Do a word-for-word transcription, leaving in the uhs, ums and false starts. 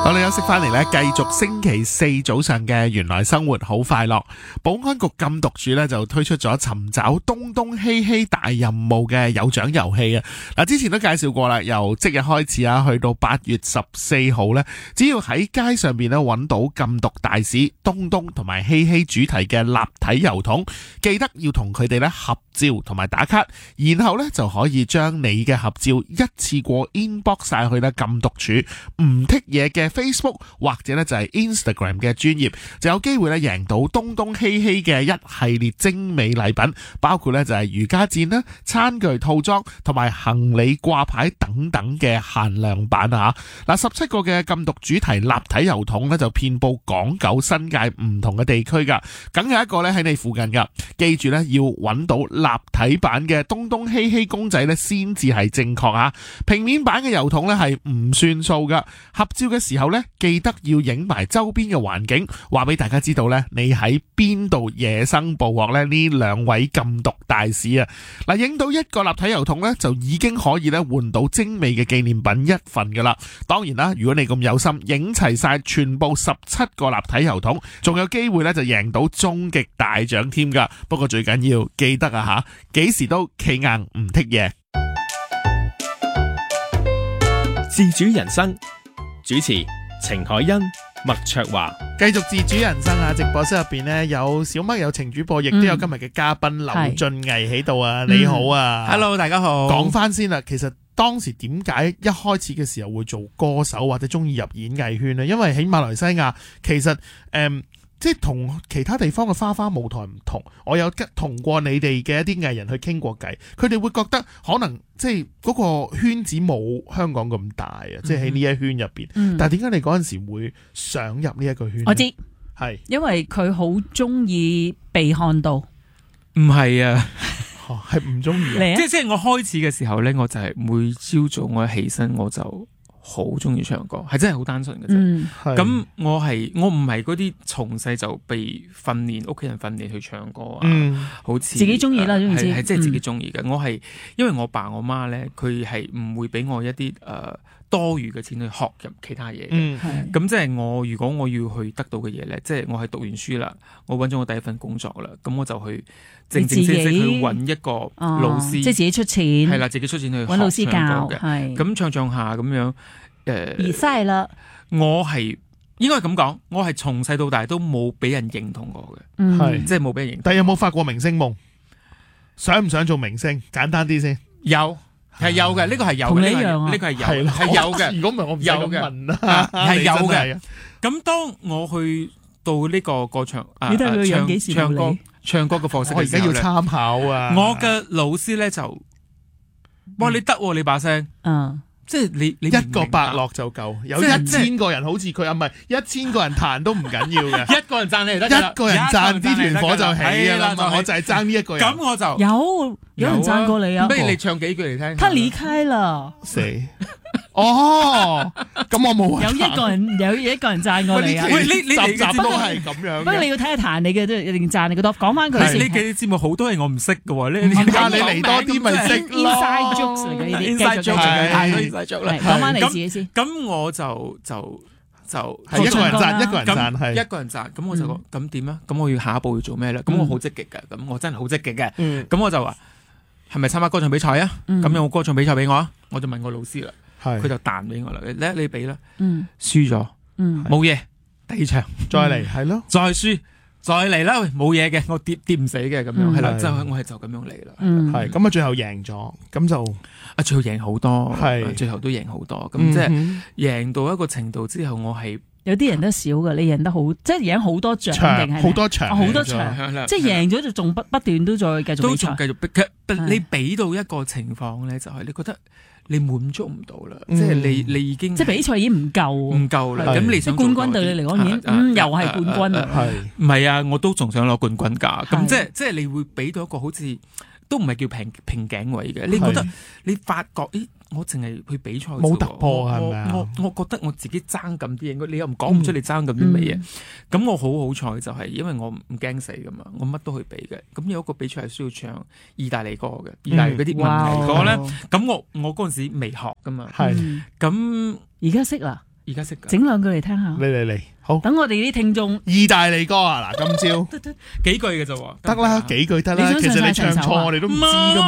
我哋休息翻嚟咧，繼續星期四早上嘅原來生活好快樂。保安局禁毒處咧就推出咗尋找東東希希大任務嘅有獎遊戲啊！嗱，之前都介紹過啦，由即日開始啊，去到八月十四號咧，只要喺街上邊咧揾到禁毒大使東東同埋希希主題嘅立體郵筒，記得要同佢哋咧合照同埋打卡，然後咧就可以將你嘅合照一次過 inbox 晒去咧禁毒處唔剔嘢嘅Facebook 或者咧就係 Instagram 嘅專頁，就有機會咧贏到東東希希嘅一系列精美禮品，包括咧就係瑜伽墊啦、餐具套裝同埋行李掛牌等等嘅限量版啊！嗱，十七個嘅禁毒主題立體郵筒咧就遍佈港九新界唔同嘅地區噶，梗有一個咧喺你附近噶，記住咧要揾到立體版嘅東東希希公仔咧先至係正確啊！平面版嘅郵筒咧係唔算數噶，合照嘅時候咧記得要影埋周邊嘅環境，話俾大家知道咧你喺邊度野生捕獲咧呢兩位禁毒大使啊！嗱，影到一個立體郵筒咧就已經可以咧換到精美嘅紀念品一份噶啦。當然啦，如果你咁有心，影齊晒全部十七個立體郵筒，仲有機會咧就贏到終極大獎添噶。不過最緊要記得啊吓，幾時都企硬唔剔嘢。 自主人生主持程海欣、麥卓華， 繼續自主人生啊！直播室入邊呢，有小麥，有程主播，亦都有今日嘅嘉賓劉俊毅喺度啊！你好啊 ，Hello， 大家好。 講翻先啦，其實當時點解一開始嘅時候會做歌手或者中意入演藝圈呢？因為喺馬來西亞，其實誒。嗯即係同其他地方嘅花花舞台唔同，我有同過你哋嘅一啲藝人去傾過偈，佢哋會覺得可能即係嗰個圈子冇香港咁大啊，即係喺呢一圈入邊。嗯、但係點解你嗰陣時會想入呢一個圈？ 我知係因為佢好中意被看到， 唔係啊， 係唔中意。 即係即係我開始嘅時候咧，我就係每朝早我一起身我就好中意唱歌，係真係好單純嘅啫。咁、嗯、我係我唔係嗰啲從細就被訓練，屋企人訓練去唱歌啊。嗯、好似自己中意啦，總之係即係自己中意嘅。嗯、我係因為我爸我媽咧，佢係唔會俾我一啲誒、呃、多餘嘅錢去學入其他嘢。嗯，咁即係我如果我要去得到嘅嘢咧，即係我係讀完書啦，我揾咗我第一份工作啦，咁我就去正正式式去揾一個老師， 哦、即係自己出錢， 係啦，自己出錢去揾老師教嘅。係咁唱唱下咁樣。誒， 而晒啦！ 我係應該咁講，我係從細到大都冇俾人認同過嘅，係、嗯、即係冇俾人認同。 但係有冇發過明星夢？想唔想做明星？簡單啲先。 有係有嘅，呢、這個係有嘅， 同你一樣啊。 呢個係有係有嘅。 如果唔係我唔有嘅， 係有嘅。咁當我去到呢個歌唱啊， 你睇佢有幾時唱歌唱歌嘅課室嘅時候， 我而家要參考啊！ 我嘅老師咧就，哇你得你把聲，嗯。即係你你一個伯樂就夠，有一千個人好似佢啊，唔係一千個人彈都唔緊要嘅， 一個人讚你得， 一個人讚啲團火就起㗎啦嘛，我就係爭呢一個人。 咁我就有有人讚過你啊， 不如你唱幾句嚟聽。 他離開了， 死哦，咁我冇。 有一個人有一個人讚過你啊， 喂，你你集集都係咁樣。 不過你要睇下彈你嘅，都一定讚你嘅多。講翻佢先。 呢幾節目好多嘢我唔識嘅喎，你你嚟多啲咪識咯。 Inside jokes 嚟嘅呢啲，Inside jokes 嚟嘅。講翻你自己先。 咁我就就就係一個人讚，一個人讚係一個人讚。咁我就講咁點啊？咁我要下一步要做咩咧？咁我好積極嘅，咁我真係好積極嘅。咁我就話係咪參加歌唱比賽啊？咁有冇歌唱比賽俾我啊？我就問我老師啦。佢就彈俾我啦，咧你俾啦，輸咗，冇嘢，第二場再嚟，係咯， 再輸，再嚟啦，冇嘢嘅，我跌跌唔死嘅咁樣，係啦，就我係就咁樣嚟啦， 係咁啊，最後贏咗，咁就啊最後贏好多，係最後都贏好多，咁即係贏到一個程度之後，我係有啲人都少嘅，你贏得好，即係贏好多獎定係好多場， 好多場，即係贏咗就仲不不斷都再繼續比賽， 都仲繼續逼，你俾到一個情況咧，就係你覺得。你滿足唔到啦，即係你你已經即係比賽已經唔夠， 唔夠啦。咁你想冠軍對你嚟講已經嗯又係冠軍啦。 係唔係啊？我都仲想攞冠軍㗎。咁即係即係你會俾到一個好似都唔係叫瓶瓶頸位嘅。你覺得你發覺咦？我淨係去比賽冇突破係咪啊？ 我我覺得我自己爭咁啲嘢，你又唔講唔出你爭咁啲乜嘢。咁我好好彩就係因為我唔驚死㗎嘛，我乜都去比嘅。咁有一個比賽係需要唱意大利歌嘅，意大利嗰啲文藝歌咧。咁我我嗰陣時未學㗎嘛。係咁而家識啦。 而家識㗎， 整兩句嚟聽下。 嚟嚟嚟，好。 等我哋啲聽眾意大利歌啊，嗱，今朝幾句嘅啫喎， 得啦，幾句得啦。 你想其實你唱唱晒成首啊錯我哋都唔知㗎嘛。